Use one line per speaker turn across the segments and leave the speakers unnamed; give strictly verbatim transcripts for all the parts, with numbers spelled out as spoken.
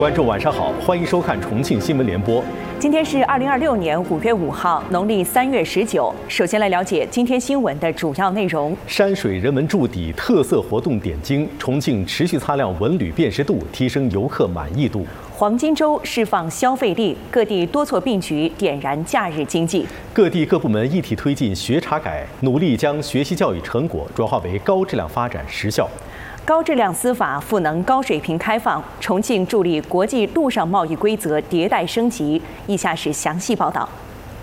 观众晚上好，欢迎收看重庆新闻联播。
今天是二零二六年五月五号，农历三月十九。首先来了解今天新闻的主要内容：
山水人文驻底特色活动点睛，重庆持续擦亮文旅辨识度，提升游客满意度。
黄金周释放消费力，各地多措并举，点燃假日经济。
各地各部门一体推进学查改，努力将学习教育成果转化为高质量发展实效。
高质量司法赋能高水平开放，重庆助力国际陆上贸易规则迭代升级。以下是详细报道。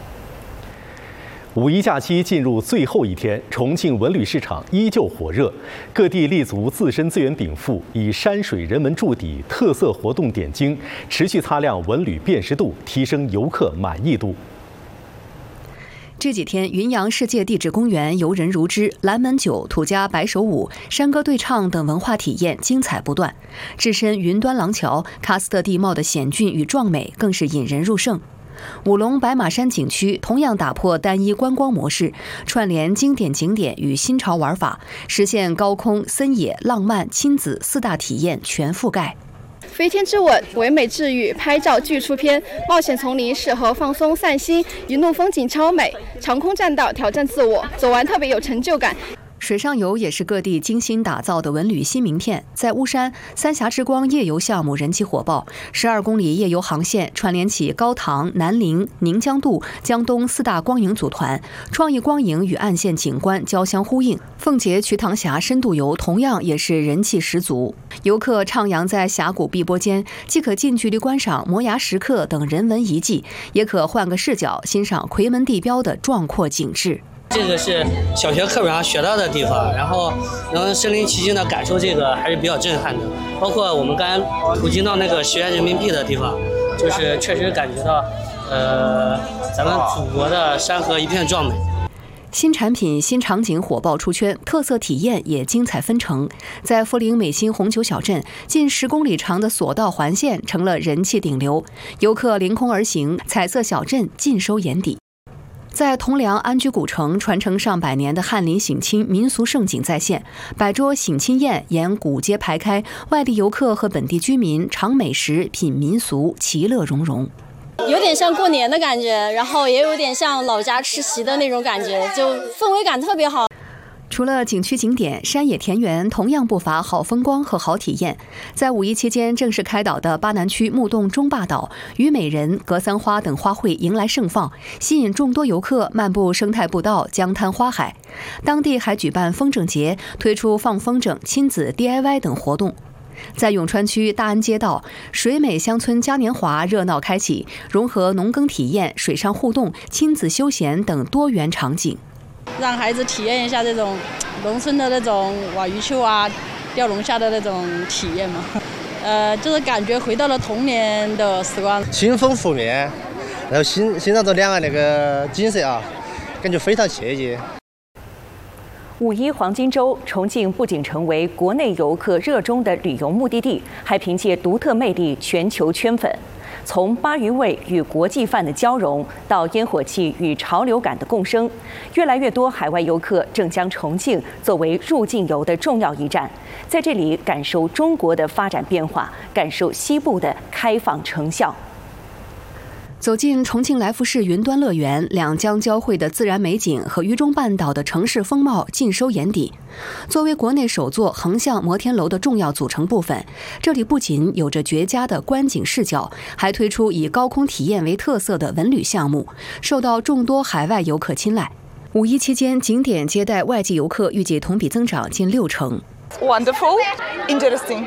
五一假期进入最后一天，重庆文旅市场依旧火热，各地立足自身资源禀赋，以山水人文驻底、特色活动点睛，持续擦亮文旅辨识度，提升游客满意度。
这几天，云阳世界地质公园游人如织，蓝门酒、土家白手舞、山歌对唱等文化体验精彩不断。置身云端廊桥，喀斯特地貌的险峻与壮美更是引人入胜。五龙白马山景区同样打破单一观光模式，串联经典景点与新潮玩法，实现高空、森野、浪漫、亲子四大体验全覆盖。
飞天之吻唯美治愈，拍照巨出片，冒险丛林适合放松散心，云路风景超美，长空栈道挑战自我，走完特别有成就感。
水上游也是各地精心打造的文旅新名片。在巫山，三峡之光夜游项目人气火爆，十二公里夜游航线串联起高唐、南陵、宁江渡、江东四大光影组团，创意光影与岸线景观交相呼应。奉节瞿塘峡深度游同样也是人气十足，游客徜徉在峡谷碧波间，既可近距离观赏摩崖石刻等人文遗迹，也可换个视角欣赏夔门地标的壮阔景致。
这个是小学课本上学到的地方，然后能身临其境的感受这个还是比较震撼的。包括我们刚才途经到那个十元人民币的地方，就是确实感觉到，呃，咱们祖国的山河一片壮美。
新产品、新场景火爆出圈，特色体验也精彩纷呈。在涪陵美心红球小镇，近十公里长的索道环线成了人气顶流，游客凌空而行，彩色小镇尽收眼底。在铜梁安居古城，传承上百年的翰林省亲民俗盛景再现，百桌省亲宴沿古街排开，外地游客和本地居民尝美食、品民俗，其乐融融。
有点像过年的感觉，然后也有点像老家吃席的那种感觉，就氛围感特别好。
除了景区景点，山野田园同样不乏好风光和好体验。在五一期间正式开岛的巴南区木洞中坝岛，虞美人、格桑花等花卉迎来盛放，吸引众多游客漫步生态步道、江滩花海。当地还举办风筝节，推出放风筝、亲子 D I Y 等活动。在永川区大安街道，水美乡村嘉年华热闹开启，融合农耕体验、水上互动、亲子休闲等多元场景。
让孩子体验一下这种农村的那种挖鱼鳅啊、钓龙虾的那种体验嘛，呃，就是感觉回到了童年的时光，
清风拂面，然后欣欣赏着两岸那个景色啊，感觉非常惬意。
五一黄金周，重庆不仅成为国内游客热衷的旅游目的地，还凭借独特魅力全球圈粉。从鲅鱼味与国际范的交融，到烟火气与潮流感的共生，越来越多海外游客正将重庆作为入境游的重要一站，在这里感受中国的发展变化，感受西部的开放成效。
走进重庆来福士云端乐园，两江交汇的自然美景和渝中半岛的城市风貌尽收眼底。作为国内首座横向摩天楼的重要组成部分，这里不仅有着绝佳的观景视角，还推出以高空体验为特色的文旅项目，受到众多海外游客青睐。五一期间，景点接待外籍游客预计同比增长近六成。
Wonderful, interesting.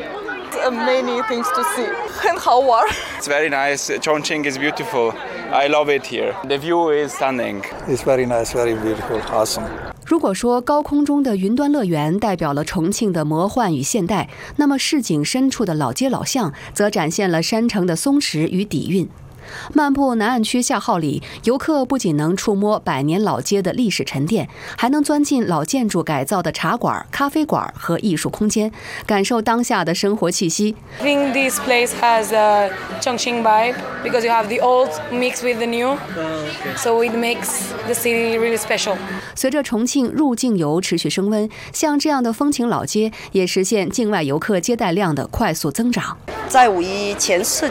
Many things to see. 很好玩。
It's very nice. Chongqing is beautiful. I love it here. The view is stunning.
It's very nice, very beautiful, awesome.
如果说高空中的云端乐园代表了重庆的魔幻与现代，那么市井深处的老街老巷则展现了山城的松弛与底蕴。 漫步南岸区夏号里，游客不仅能触摸百年老街的历史沉淀，还能钻进老建筑改造的茶馆、咖啡馆和艺术空间，感受当下的生活气息。
I think this place has a Chongqing vibe because you have the old mixed with the new, so it makes the city really special.
随着重庆入境游持续升温，像这样的风情老街也实现境外游客接待量的快速增长。
在五一前四